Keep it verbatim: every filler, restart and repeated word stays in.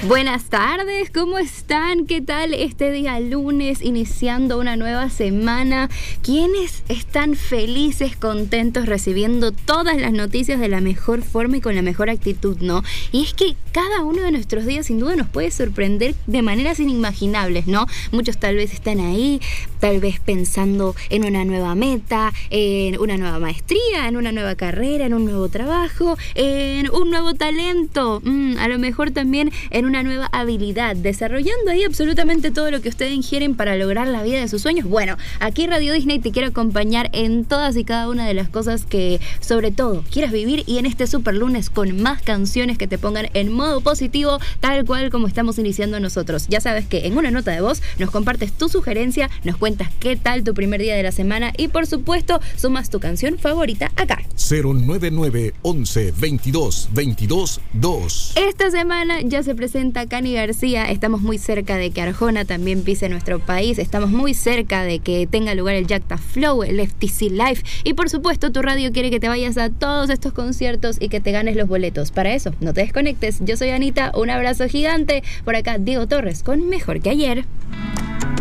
Buenas tardes, ¿cómo están? ¿Qué tal este día lunes, iniciando una nueva semana? ¿Quiénes están felices, contentos, recibiendo todas las noticias de la mejor forma y con la mejor actitud, no? Y es que cada uno de nuestros días sin duda nos puede sorprender de maneras inimaginables, ¿no? Muchos tal vez están ahí, tal vez pensando en una nueva meta, en una nueva maestría, en una nueva carrera, en un nuevo trabajo, en un nuevo talento, mm, a lo mejor también en una nueva habilidad, desarrollando ahí absolutamente todo lo que ustedes ingieren para lograr la vida de sus sueños. Bueno, aquí Radio Disney te quiero acompañar en todas y cada una de las cosas que, sobre todo, quieras vivir, y en este super lunes con más canciones que te pongan en modo positivo, tal cual como estamos iniciando nosotros. Ya sabes que en una nota de voz nos compartes tu sugerencia, nos cuentas qué tal tu primer día de la semana y, por supuesto, sumas tu canción favorita acá. cero nueve nueve once veintidós veintidós dos. Esta semana ya se presenta Cani García. Estamos muy cerca de que Arjona también pise nuestro país. Estamos muy cerca de que tenga lugar el Jacta Flow, el F T C Live. Y por supuesto, tu radio quiere que te vayas a todos estos conciertos y que te ganes los boletos. Para eso, no te desconectes. Yo soy Anita. Un abrazo gigante. Por acá, Diego Torres con Mejor que Ayer.